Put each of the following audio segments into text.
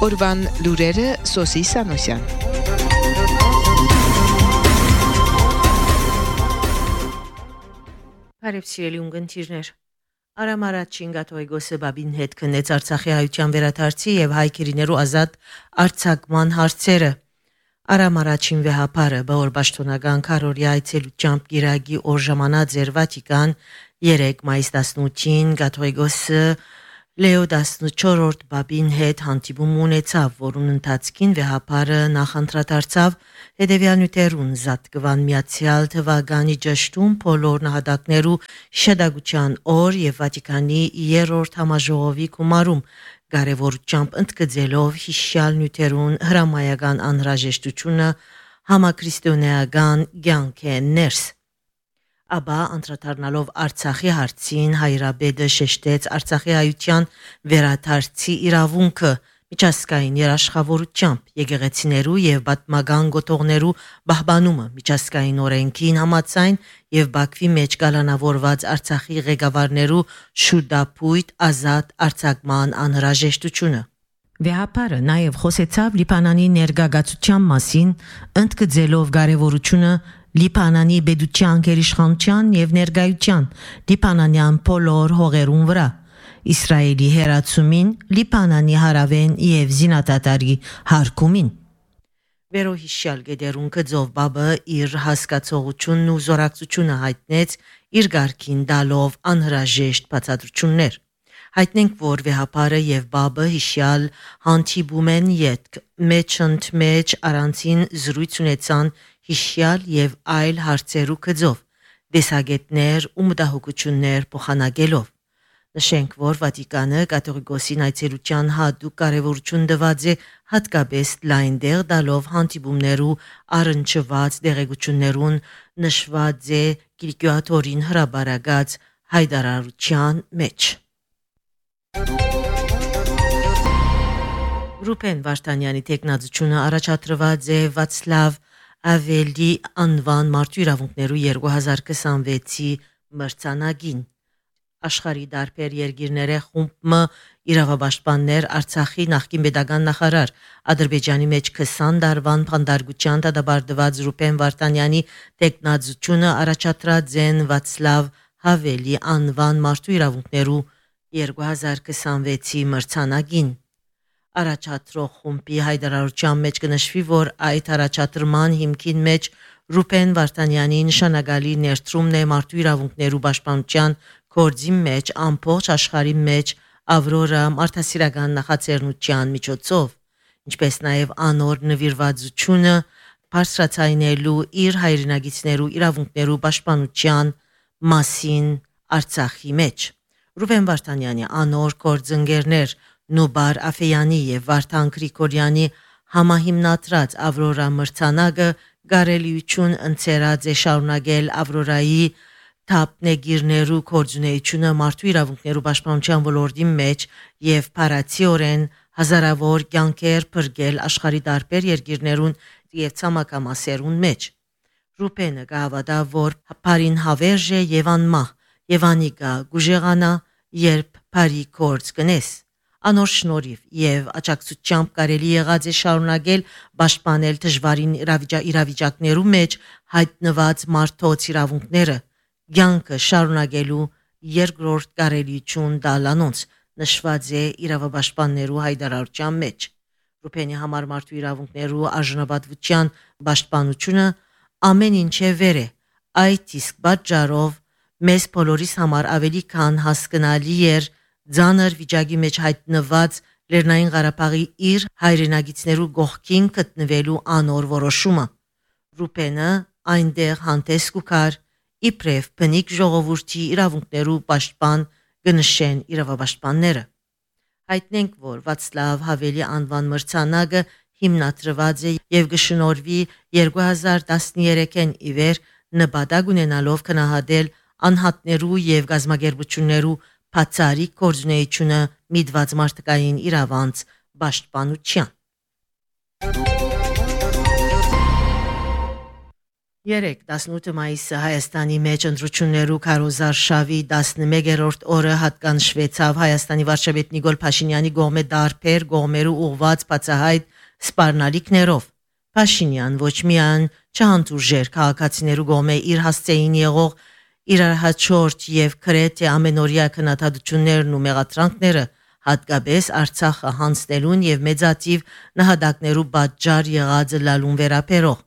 Օրվան լուրերը Սոսի Սանոսյան։ Բարև սիրելի ունգընտիրներ։ Արամ առաջին Գաթողիկոսը Բաբին հետ քննեց Արցախի հայության վերադարձի եւ հայ քրիներու ազատ արձակման հարցերը։ Արամ առաջին վեհապարը բոր պաշտոնական քարորի այցելությամբ Գիրագի օր ժամանած էր Վատիկան 3 մայիս 18-ին Գաթողիկոսը Լեո 14-րդ Բաբին հետ հանդիպում ունեցավ, որուն ընթացքին վեհապարը նախընտրադարձավ հետևյալ նյութերուն զատկվան միացյալ թվականի ճշտում բոլոր նահատակներու շեդագության օր եւ Վատիկանի 3-րդ համաժողովի գումարում կարևորությամբ ընդգծելով հիշյալ նյութերուն հրամայական անհրաժեշտությունը համաքրիստոնեական կյանքեն ներս։ Աբա անդրադառնալով Արցախի հարցին հայրաբեդը շեշտեց Արցախի հայության վերադարձի իրավունքը միջազգային երաշխավորությամբ եկեղեցիներու եւ պատմական գոտողներու պահպանումը միջազգային օրենքին համաձայն եւ Բաքվի մեջ կալանավորված Արցախի ղեկավարներու շուտապույտ ազատ արձակման անհրաժեշտությունը։ Վեհապարը նաեւ խոսեցավ Լիբանանի ներգաղացության մասին, ընդգծելով կարևորությունը Լիբանանի բեդության գերիշխանության եւ ներկայության Լիբանանյան բոլոր հողերուն վրա Իսրայելի հերացումին Լիբանանի հարավեն եւ զինադատարի հարկումին Վերոհիշյալ գեդերուն կձով բաբը իր հասկացողությունն ու զորակցությունը հայտնեց իր գարքին դալով անհրաժեշտ բացատրություններ հայտնենք որ վեհապարը եւ բաբը հիշյալ հանդիպում են յետք մեջընդմեջ առանցին զրույց ունեցան հիշյալ եւ այլ հարցերու կձով դեսագետներ ու մտահոգություններ փոխանակելով նշենք որ Վատիկանը կաթողիկոսին այցելության հատուկ կարևորություն տված է հատկապես լայնդեղ դալով հանդիպումներու առնչված դեղեցություններուն նշված է Կիրկյատորին հրաբարագած հայտարարության մեջ Ռուբեն Վարդանյանի տեխնազությունը առաջադրված է Վացլավ Ավելի անվան մարդու իրավունքներու 2026-ի մրցանակին աշխարհի դարբեր երկիրները խումբը իրավապաշտպաններ Արցախի նախկին pedagogan նախարար Ադրբեջանի մեջ 20 դարվան փանդարգության դադարդված Ռուբեն Վարդանյանի տեխնազությունը առաջադրած են Վացլավ Հավելի անվան մարդու իրավունքներու 2026-ի մրցանակին Առաջադրող խումբի հայտարարության մեջ կնշվի, որ այդ առաջադրման հիմքին մեջ Ռուբեն Վարդանյանի նշանակալի ներդրումն է մարդու իրավունքներու պաշտպանության գործի մեջ ամբողջ աշխարհի մեջ Ավրորա մարդասիրական նախաձեռնության միջոցով, ինչպես նաև անոր նվիրվածությունը բարձրացնելու իր հայրենագիտներու իրավունքներու պաշտպանության մասին Արցախի մեջ Ռուբեն Վարդանյանի անոր գործընկերներ Նուբար Աֆեյանի եւ Վարդան Գրիգորյանի համահիմնադրած Ավրորա մրցանակը գարելիություն ընծերած է շարունակել Ավրորայի թափնեգիրներու կորձունեությունը մարդու իրավունքներու պաշտպանության ոլորտի մեջ եւ փարացիորեն հազարավոր կյանքեր բրգել աշխարհի դարբեր երկիրներուն եւ ցամաքամասերուն մեջ Ռուբենը գավադա որ բարին հավերժ է եւ անմահ եւ անիկա գուժեղանա երբ բարի կորձ կնես Անոր շնորհիվ եւ աջակցությամբ կարելի եղած է շարունակել պաշտպանել դժվարին իրավիճակներու մեջ հայտնված մարդոց իրավունքները ցանկը շարունակելու երկրորդ կարելիություն դալանոնց նշված է իրավապաշտպաններու հայտարարության մեջ Ռուբենի համար մարդու իրավունքներու արժանապատվության պաշտպանությունը ամեն ինչ է վեր է այդ իսկ պատճառով մեզ բոլորիս համար ավելի քան հասկանալի էր Ձանր վիճակի մեջ հայտնված Լեռնային Ղարաբաղի իր հայրենագիտներու գողքին գտնվելու անոր որոշումը Ռուբենը այնտեղ հանդես կուքար իբրև բնիկ ժողովրդի իրավունքներու պաշտպան գնշեն իրավապաշտպանները հայտնենք որ Վացլավ Հավելի անվան մրցանակը հիմնադրված է եւ գշնորհվի 2013-ին իվեր նպատակ ունենալով քնահատել անհատներու եւ գազագերբություններու Բացարիք կորձունեությունը միդված մարդկային իրավանց պաշտպանության 18 մայիսը Հայաստանի մեջ ընտրություններու քարոզարշավի 11-րդ օրը հատկանշվեցավ Հայաստանի վարչապետ Նիկոլ Փաշինյանի կողմէ դարբեր կողմերու ուղված բացահայտ սպառնալիքներով։ Փաշինյան ոչ միայն չհանդուրժեր քաղաքացիներու կողմէ իր հասցեին եղող իրարահաջորդ եւ քրեթե ամենօրյա քննադատություններն ու մեղադրանքները, հատկապես Արցախը հանձնելուն եւ մեծատիվ նահատակներու պատճառ եղած լալուն վերապերող,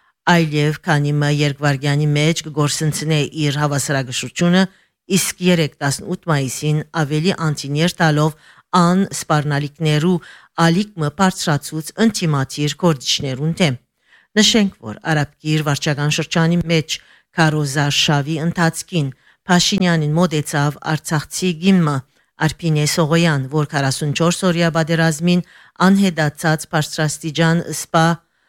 այլև քանի մը երկվարգյանի մեջ կգործընծնե իր հավասարակշռությունը, իսկ 18 մայիսին ավելի անտիներ տալով ան սպառնալիքներու ալիքմը բարձրացուց ընտիմատիր կորդիչներուն դեմ։ Նշենք, որ Արաբկիր վարչական շրջանի մեջ քարոզարշավի ընթացքին Փաշինյանին մոտեցավ Արցախցի գիմը Արփինե Սողոյան, որ 44 օրյա պատերազմին անհետացած բարձրաստիճան սպա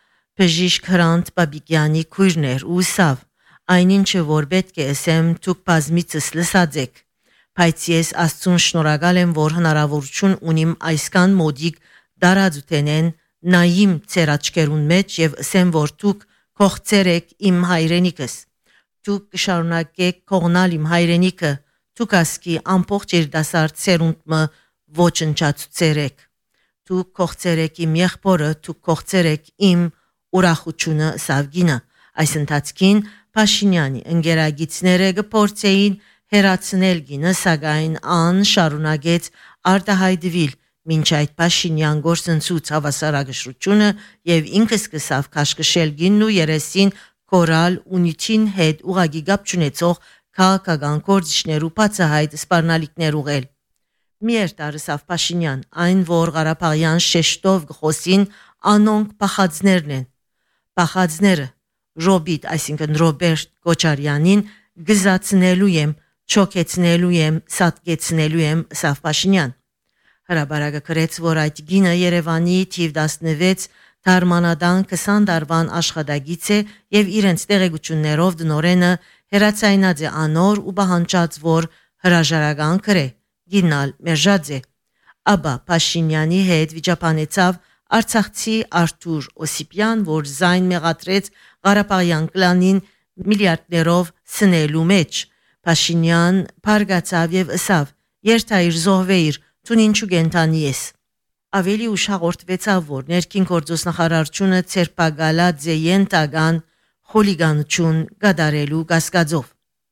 Բժիշկ Հրանտ Բաբիկյանի քույրներ ու սավ, այնինչը որ պետք է ասեմ դուք բազմիցս լսած եք, բայց ես Աստծուն շնորհակալ եմ, որ հնարավորություն ունիմ այսքան մոդիկ դարածութենեն նայիմ ձեր աչքերուն մեջ եւ ասեմ, որ դուք կողծեր եք իմ հայրենիքս, դուք կշարունակեք կողնալ իմ հայրենիքը, դուք ասկի ամբողջ երդասարդ սերունդը ոչնչացուցեր եք, դուք կողծեր եք իմ եղբորը, դուք կողծեր եք իմ ուրախությունը սավգինը։ Այս ընթացքին Փաշինյանի ընկերագիցները կփորձեին հերացնել գինը, սակայն ան շարունակեց արտահայտվել, մինչ այդ Փաշինյան գործընծուց հավասարակշռությունը եւ ինքը սկսավ քաշքշել գինն ու երեսին կորալ ունիթին հետ ուղագի գապ չունեցող քաղաքական գործիչներու բացահայտ սպառնալիքներ ուղղել։ Միեր տարսավ Փաշինյան, այն որ Ղարաբաղյան շեշտով գխոսին անոնք փախածներն են։ Փախածները Ռոբիտ, այսինքն Ռոբերտ Քոչարյանին գզացնելու եմ, չոքեցնելու եմ, սատկեցնելու եմ Սավ Փաշինյան։ Հրաբարակը գրեց, որ այդ գինը Երևանի թիվ 16 Թարմանադան 20 տարվան աշխատագիծ է եւ իրենց տեղեկություններով դնորենը հերացայնած է անոր ու բանջած, որ հրաժարական կրե, գինալ մերժած է։ Աբա Փաշինյանի հետ վիճապանեցավ Արցախցի Արթուր Օսիպյան, որ զայն մեղադրեց Ղարաբաղյան կլանին միլիարդներով սնելու մեջ։ Փաշինյան փարգացավ եւ ըսավ. «Երթայր զոհվեիր, ցուն ինչու գենտանի ես»։ Ավելի ուշ հաղորդվեցավ, որ ներքին գործոստնախարարությունը ցերպակալած է յենտագան խոլիգանություն գդարելու կասկածով։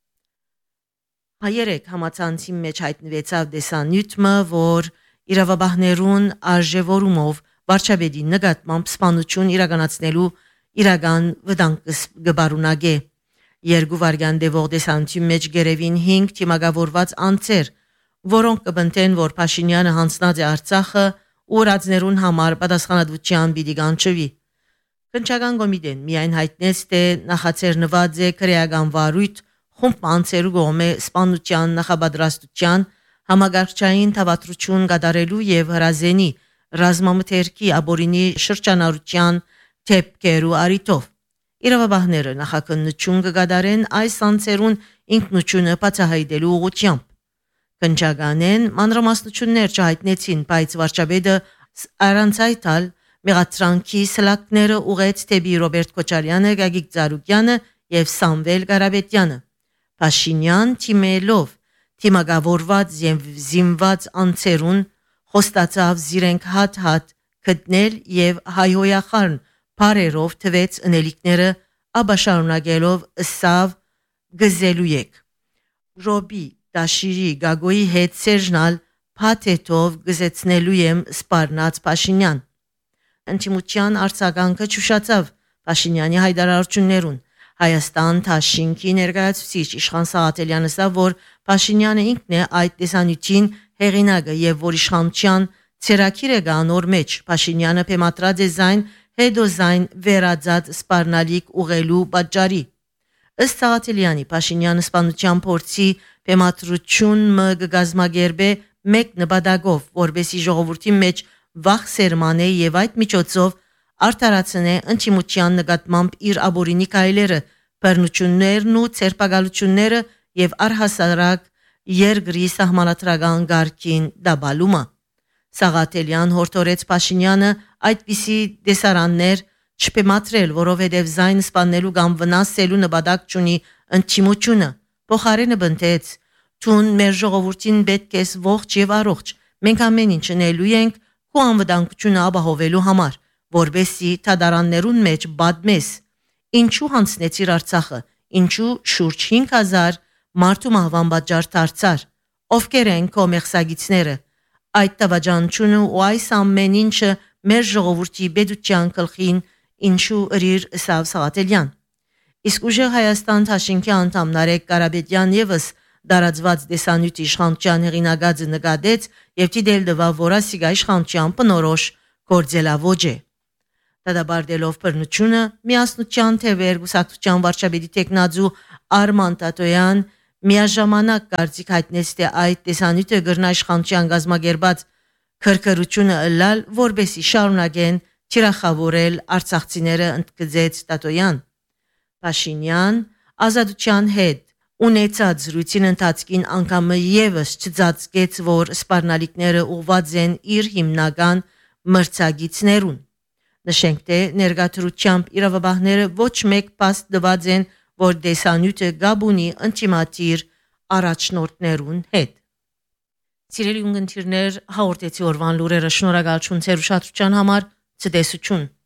Հայերեք համացանցի մեջ հայտնվեցավ դեսանյութը, որ իրավաբաններուն արժևորումով վարչապետի նկատմամբ սպանություն իրականացնելու իրական վտանգ գբարունագե։ Երկու վարգյան դեպող դեսանյութի մեջ գերևին 5 թիմակավորված անձեր, որոնք կբնթեն, որ Փաշինյանը հանձնած է Արցախը ուրացներուն համար պատասխանատվության պիտի կանչվի։ Քննչական կոմիտեն միայն հայտնեց, թե նախաձեռնված է քրեական վարույթ խումբ անձերու կողմէ սպանության նախապատրաստության համագարկչային թավատրություն կատարելու եւ հրազենի ռազմամթերքի աբորինի շրջանառության թեփքերու արիտով։ Իրավաբանները նախաքննություն կկատարեն այս անձերուն ինքնությունը բացահայտելու ուղղությամբ։ Քննչականեն մանրամասնություններ չհայտնեցին, բայց վարչապետը առանց այտալ մեղադրանքի սլակները ուղեց թեպի Ռոբերտ Քոչարյանը, Գագիկ Ծառուկյանը եւ Սամվել Ղարաբետյանը։ Փաշինյան թիմելով թիմակավորված եւ զինված անձերուն խոստացավ զիրենք հատ-հատ գտնել եւ հայհոյախառն բարերով թվեց ընելիքները, աբա շարունակելով ըսավ գզելու եք։ Ռոբի Դաշիրի Գագոյի հետ Սերժնալ փաթեթով գզեցնելու եմ սպառնած Փաշինյան։ Ընտիմության արձագանքը ճուշացավ Փաշինյանի հայտարարություններուն։ Հայաստան Թաշինքի ներկայացուցիչ Իշխան Սաղաթելյանը ասավ, որ Փաշինյանը ինքն է այդ տեսանյութին հեղինակը եւ որ իշխանության ցերակիրը գանոր մեջ Փաշինյանը փեմատրած է զայն հետոզայն վերածած սպառնալիք ուղելու պատճառի։ Ըստ Սաղաթելյանի Փաշինյանը սպանության փորձի փեմատրություն մգազմագերբե մեկ նպատակով, որբեսի ժողովրդի մեջ վախ սերմանե եւ այդ միջոցով արդարացնե ընտիմության նկատմամբ իր աբորինի կայլերը, բռնություններն ու ցերպակալությունները եւ առհասարակ երկրի սահմանադրական գարկին դաբալումը։ Սաղաթելյան հորդորեց Փաշինյանը այդպիսի դեսարաններ չպեմատրել, որովհետև զայն սպանելու կամ վնասելու նպատակ չունի ընդդիմությունը։ Փոխարենը բնտեց. «Թուն մեր ժողովրդին պետք է ողջ եւ առողջ։ Մենք ամեն ինչ անելու ենք քո անվտանգությունը ապահովելու համար, որբեսի թադարաններուն մեջ բադմես։ Ինչու հանցնեցիր Արցախը, ինչու շուրջ 5000 մարդու մահվան պատճառ դարձար, ովքեր են քո մեղսագիցները։ Այդ տավաճանությունը ու այս ամեն ինչը մեր ժողովրդի բեդության գլխին ինչու ըրիր Սավ Սաղաթելյան»։ Իսկ ուժեղ Հայաստան Թաշինքի անդամ Նարեկ Կարապետյան եւս դարածված դեսանյութի իշխանության հեղինակածը նկատեց եւ դիտել դվա որասիգա իշխանության բնորոշ գործելավոճ է։ Դադաբարդելով բռնությունը միասնության թևեր գուսակցության վարչապետի տեխնազու Արման Տատոյան միաժամանակ կարծիք հայտնեց, թե այդ դեսանյութը գրնա իշխանության գազագերբած քրքրությունը ըլլալ, որբեսի շարունակեն թիրախավորել արցախցիները, ընդգծեց Տատոյան։ Փաշինյան ազատության հետ ունեցած զրույցին ընթացքին անգամը եւս չծածկեց, որ սպառնալիքները ուղված են իր հիմնական մրցակիցներուն։ Նշենք, թե ներկայությամբ իրավաբանները ոչ մեկ փաստ տված են, որ դեսանյութը գաբունի ինտիմատիր առաջնորդներուն հետ։ Սիրելի ունգընտիրներ, հաղորդեցի օրվան լուրերը, շնորհակալություն ձեր ուշադրության համար, ցտեսություն։